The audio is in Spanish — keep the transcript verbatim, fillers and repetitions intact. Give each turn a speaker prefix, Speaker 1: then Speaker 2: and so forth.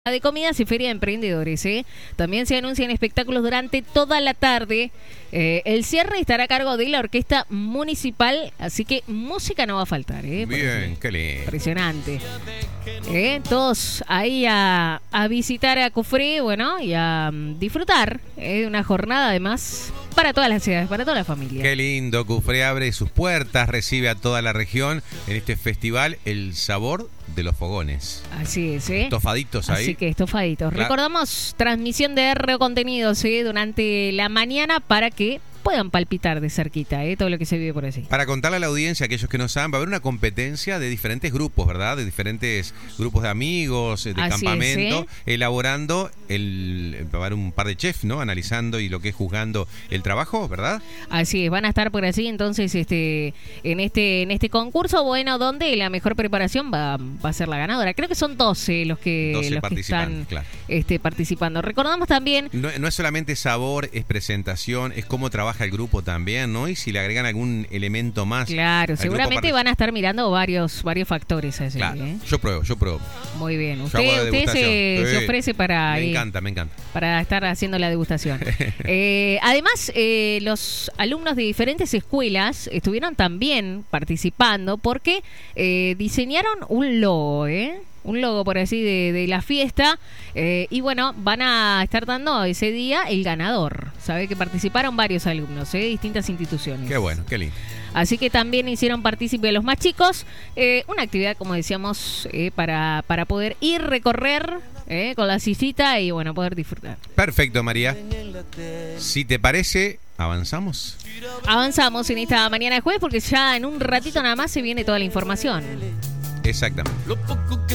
Speaker 1: De comidas y feria de emprendedores, ¿eh? También se anuncian espectáculos durante toda la tarde. Eh, el cierre estará a cargo de la Orquesta Municipal, así que música no va a faltar, ¿eh?
Speaker 2: Bien, qué lindo.
Speaker 1: Impresionante. ¿Eh? Todos ahí a, a visitar a Cufré, bueno, y a um, disfrutar ¿eh? de una jornada además para todas las ciudades, para toda la familia.
Speaker 2: Qué lindo, Cufré abre sus puertas, recibe a toda la región en este festival El Sabor de los Fogones.
Speaker 1: Así es, ¿eh?
Speaker 2: Estofaditos ahí.
Speaker 1: Así que estofaditos.
Speaker 2: Claro.
Speaker 1: Recordamos transmisión de R O Contenidos ¿eh? durante la mañana para que puedan palpitar de cerquita ¿eh? todo lo que se vive por allí.
Speaker 2: Para contarle a la audiencia, aquellos que no saben, va a haber una competencia de diferentes grupos, ¿verdad? De diferentes grupos de amigos, de
Speaker 1: Así
Speaker 2: campamento,
Speaker 1: es, ¿eh? elaborando,
Speaker 2: el, va a haber un par de chefs, ¿no? Analizando y lo que es juzgando el trabajo, ¿verdad?
Speaker 1: Así es, van a estar por allí entonces este en este en este concurso, bueno, donde la mejor preparación va, va a ser la ganadora. Creo que son doce los que,
Speaker 2: doce
Speaker 1: los que están
Speaker 2: claro.
Speaker 1: este, participando. Recordamos también...
Speaker 2: No, no es solamente sabor, es presentación, es cómo trabaja el grupo también, ¿no? Y si le agregan algún elemento más.
Speaker 1: Claro, seguramente van a estar mirando varios varios factores allí,
Speaker 2: claro.
Speaker 1: ¿eh?
Speaker 2: Yo pruebo, yo pruebo.
Speaker 1: Muy bien.
Speaker 2: Yo
Speaker 1: Usted, usted se,
Speaker 2: sí.
Speaker 1: se ofrece para...
Speaker 2: Me
Speaker 1: eh,
Speaker 2: encanta, me encanta.
Speaker 1: Para estar haciendo la degustación. eh, además, eh, los alumnos de diferentes escuelas estuvieron también participando porque eh, diseñaron un logo, ¿eh? Un logo por así de, de la fiesta eh, y bueno, van a estar dando ese día el ganador. Sabe que participaron varios alumnos, ¿eh? de distintas instituciones.
Speaker 2: Qué bueno, qué lindo.
Speaker 1: Así que también hicieron partícipe a los más chicos. Eh, una actividad, como decíamos, eh, para, para poder ir, recorrer eh, con la sillita y bueno, poder disfrutar.
Speaker 2: Perfecto, María. Si te parece, avanzamos.
Speaker 1: Avanzamos en esta mañana de jueves porque ya en un ratito nada más se viene toda la información.
Speaker 2: Exactamente.